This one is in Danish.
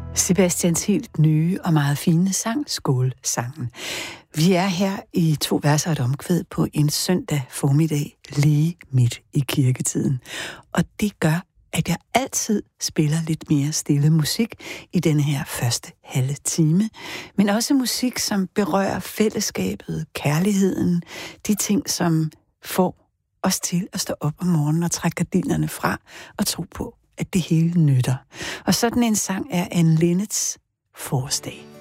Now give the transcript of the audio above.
Sebastians helt nye og meget fine sang, Skålsangen. Vi er her i 2 vers og et omkvæd på en søndag formiddag, lige midt i kirketiden. Og det gør, at jeg altid spiller lidt mere stille musik i denne her første halve time. Men også musik, som berører fællesskabet, kærligheden, de ting, som får os til at stå op om morgenen og trække gardinerne fra og tro på, at det hele nytter. Og sådan en sang er Anne Linnets Forårsdag.